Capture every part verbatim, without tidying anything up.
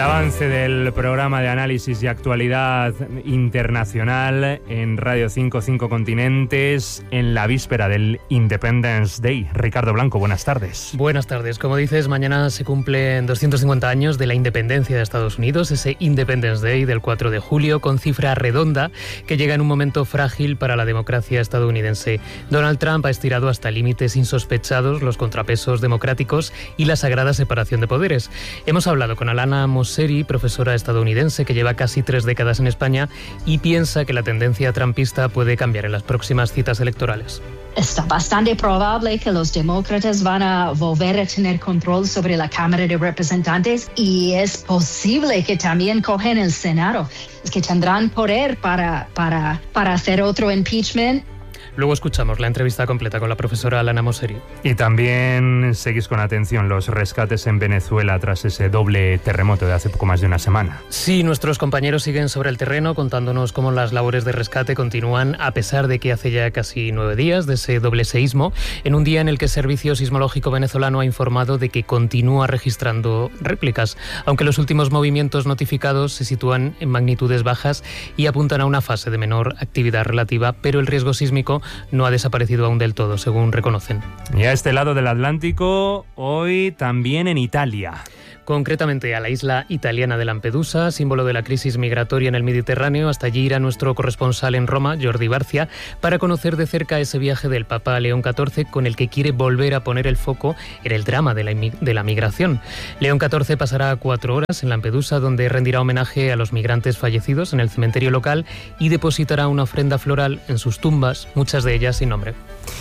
avance del programa de análisis y actualidad internacional en Radio cinco, cinco continentes, en la víspera del Independence Day. Ricardo Blanco, buenas tardes. Buenas tardes. Como dices, mañana se cumplen doscientos cincuenta años de la independencia de Estados Unidos, ese Independence Day del cuatro de julio, con cifra redonda que llega en un momento frágil para la democracia estadounidense. Donald Trump ha estirado hasta límites insospechados los contrapesos democráticos y la sagrada separación de poderes. Hemos hablado con Alana Mosseri, profesora estadounidense que lleva casi tres décadas en España y piensa que la tendencia trumpista puede cambiar en las próximas citas electorales. Está bastante probable que los demócratas van a volver a tener control sobre la Cámara de Representantes y es posible que también cogen el Senado. Es que tendrán poder para, para, para hacer otro impeachment. Luego escuchamos la entrevista completa con la profesora Alana Mosseri. Y también seguís con atención los rescates en Venezuela tras ese doble terremoto de hace poco más de una semana. Sí, nuestros compañeros siguen sobre el terreno contándonos cómo las labores de rescate continúan a pesar de que hace ya casi nueve días de ese doble seísmo, en un día en el que el Servicio Sismológico venezolano ha informado de que continúa registrando réplicas, aunque los últimos movimientos notificados se sitúan en magnitudes bajas y apuntan a una fase de menor actividad relativa, pero el riesgo sísmico no ha desaparecido aún del todo, según reconocen. Y a este lado del Atlántico, hoy también en Italia. Concretamente a la isla italiana de Lampedusa, símbolo de la crisis migratoria en el Mediterráneo. Hasta allí irá nuestro corresponsal en Roma, Jordi Barcia, para conocer de cerca ese viaje del Papa León catorce con el que quiere volver a poner el foco en el drama de la, de la migración. León catorce pasará cuatro horas en Lampedusa, donde rendirá homenaje a los migrantes fallecidos en el cementerio local y depositará una ofrenda floral en sus tumbas, muchas de ellas sin nombre.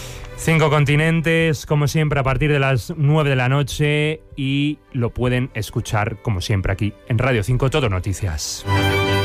Cinco continentes, como siempre, a partir de las nueve de la noche y lo pueden escuchar, como siempre, aquí en Radio cinco Todo Noticias.